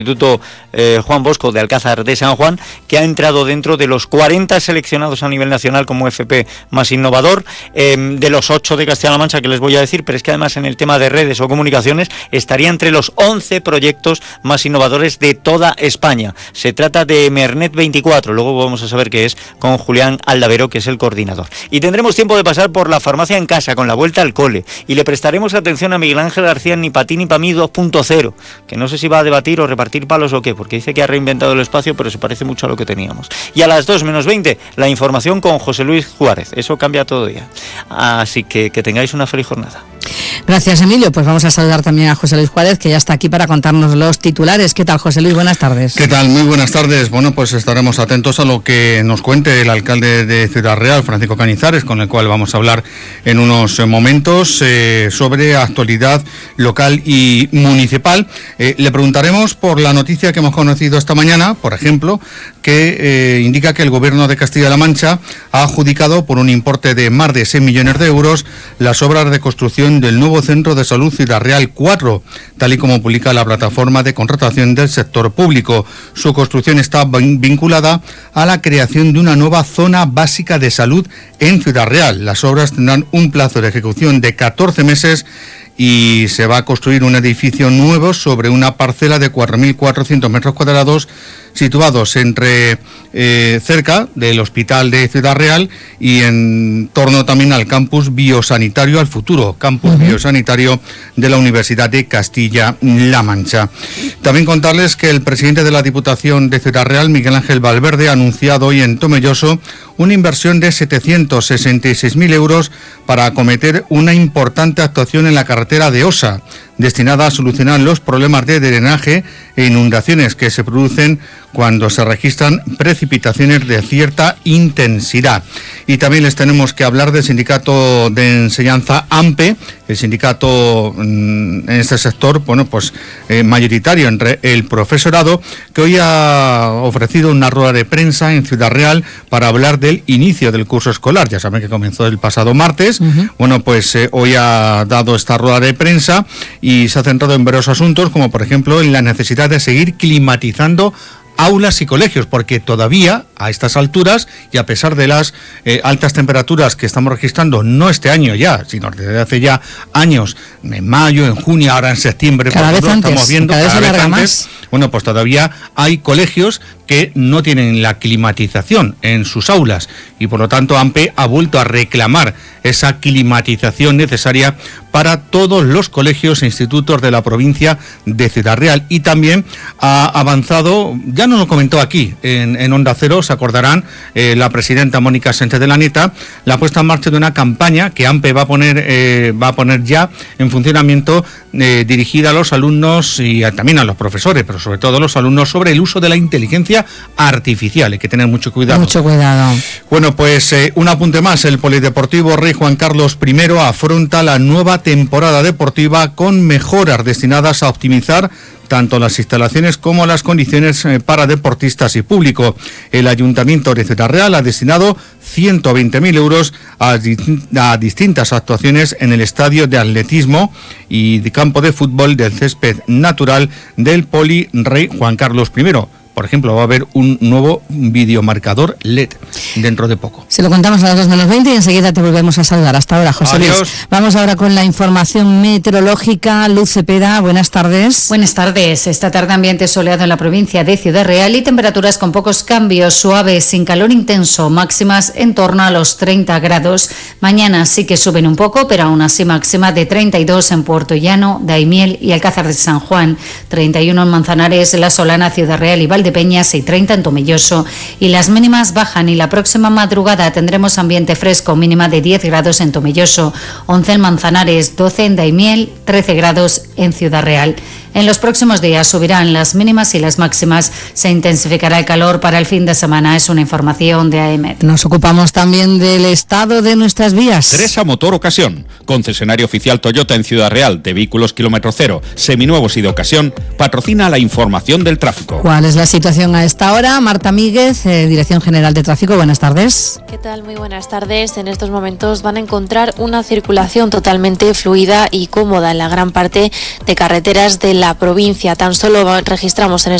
Instituto Juan Bosco de Alcázar de San Juan, que ha entrado dentro de los 40 seleccionados a nivel nacional como FP más innovador, de los 8 de Castilla-La Mancha que les voy a decir, pero es que además en el tema de redes o comunicaciones estaría entre los 11 proyectos más innovadores de toda España. Se trata de Mernet 24, luego vamos a saber qué es con Julián Aldavero, que es el coordinador. Y tendremos tiempo de pasar por la farmacia en casa con la vuelta al cole, y le prestaremos atención a Miguel Ángel García Ni pa' ti ni pa' mí 2.0, que no sé si va a debatir o repartir palos o qué, porque dice que ha reinventado el espacio, pero se parece mucho a lo que teníamos. Y a las 2 menos 20, la información con José Luis Juárez. Eso cambia todo ya. Así que tengáis una feliz jornada. Gracias, Emilio. Pues vamos a saludar también a José Luis Juárez, que ya está aquí para contarnos los titulares. ¿Qué tal, José Luis? Buenas tardes. ¿Qué tal? Muy buenas tardes. Bueno, pues estaremos atentos a lo que nos cuente el alcalde de Ciudad Real, Francisco Cañizares, con el cual vamos a hablar en unos momentos sobre actualidad local y municipal. Le preguntaremos por la noticia que hemos conocido esta mañana, por ejemplo, que indica que el Gobierno de Castilla-La Mancha ha adjudicado por un importe de más de 6 millones de euros las obras de construcción del nuevo Centro de Salud Ciudad Real 4, tal y como publica la plataforma de contratación del sector público. Su construcción está vinculada a la creación de una nueva zona básica de salud en Ciudad Real. Las obras tendrán un plazo de ejecución de 14 meses y se va a construir un edificio nuevo sobre una parcela de 4.400 metros cuadrados situados cerca del Hospital de Ciudad Real y en torno también al campus biosanitario, al futuro campus biosanitario de la Universidad de Castilla-La Mancha. También contarles que el presidente de la Diputación de Ciudad Real, Miguel Ángel Valverde, ha anunciado hoy en Tomelloso una inversión de 766.000 euros para acometer una importante actuación en la carretera de Osa, destinada a solucionar los problemas de drenaje e inundaciones que se producen cuando se registran precipitaciones de cierta intensidad. Y también les tenemos que hablar del sindicato de enseñanza AMPE, el sindicato en este sector, bueno, pues mayoritario entre el profesorado, que hoy ha ofrecido una rueda de prensa en Ciudad Real para hablar del inicio del curso escolar. Ya saben que comenzó el pasado martes. Bueno, pues hoy ha dado esta rueda de prensa y se ha centrado en varios asuntos, como por ejemplo en la necesidad de seguir climatizando aulas y colegios, porque todavía a estas alturas y a pesar de las altas temperaturas que estamos registrando, no este año ya, sino desde hace ya años, en mayo, en junio, ahora en septiembre, cada vez antes, estamos viendo cada vez antes, más. Bueno, pues todavía hay colegios que no tienen la climatización en sus aulas y por lo tanto AMPE ha vuelto a reclamar esa climatización necesaria para todos los colegios e institutos de la provincia de Ciudad Real. Y también ha avanzado, ya nos lo comentó aquí en Onda Cero, se acordarán, la presidenta Mónica Sánchez de la Nieta, la puesta en marcha de una campaña que AMPE va a poner ya en funcionamiento, dirigida a los alumnos y también a los profesores, pero sobre todo a los alumnos, sobre el uso de la inteligencia artificial. Hay que tener mucho cuidado. Mucho cuidado. Bueno, pues un apunte más. El Polideportivo Rey Juan Carlos I afronta la nueva temporada deportiva con mejoras destinadas a optimizar tanto las instalaciones como las condiciones para deportistas y público. El Ayuntamiento de Ciudad Real ha destinado 120.000 euros a distintas actuaciones en el estadio de atletismo y de campo de fútbol del césped natural del Poli Rey Juan Carlos I. Por ejemplo, va a haber un nuevo videomarcador LED dentro de poco. Se lo contamos a las 2 menos 20 y enseguida te volvemos a saludar. Hasta ahora, José Adiós. Luis. Vamos ahora con la información meteorológica. Luz Cepeda, buenas tardes. Buenas tardes. Esta tarde ambiente soleado en la provincia de Ciudad Real y temperaturas con pocos cambios, suaves, sin calor intenso, máximas en torno a los 30 grados. Mañana sí que suben un poco, pero aún así máxima de 32 en Puerto Llano, Daimiel y Alcázar de San Juan, 31 en Manzanares, La Solana, Ciudad Real y Valdepeñas y 30 en Tomelloso. Y las mínimas bajan y la próxima madrugada tendremos ambiente fresco, mínima de 10 grados en Tomelloso, 11 en Manzanares, 12 en Daimiel, 13 grados en Ciudad Real. En los próximos días subirán las mínimas y las máximas. Se intensificará el calor para el fin de semana. Es una información de AEMET. Nos ocupamos también del estado de nuestras vías. Teresa Motor Ocasión, concesionario oficial Toyota en Ciudad Real, de vehículos kilómetro cero, seminuevos y de ocasión, patrocina la información del tráfico. ¿Cuál es la situación a esta hora? Marta Míguez, Dirección General de Tráfico. Buenas tardes. ¿Qué tal? Muy buenas tardes. En estos momentos van a encontrar una circulación totalmente fluida y cómoda en la gran parte de carreteras de la provincia. Tan solo registramos en